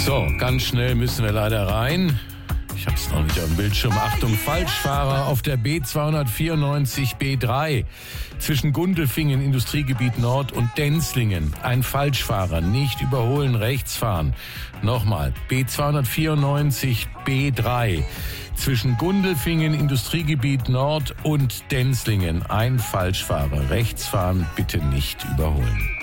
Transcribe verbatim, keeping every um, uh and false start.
So, ganz schnell müssen wir leider rein. Ich habe es noch nicht auf dem Bildschirm. Achtung, Falschfahrer auf der B zweihundertvierundneunzig B drei zwischen Gundelfingen, Industriegebiet Nord und Denzlingen. Ein Falschfahrer, nicht überholen, rechts fahren. Nochmal, B zweihundertvierundneunzig B drei zwischen Gundelfingen, Industriegebiet Nord und Denzlingen. Ein Falschfahrer, rechts fahren, bitte nicht überholen.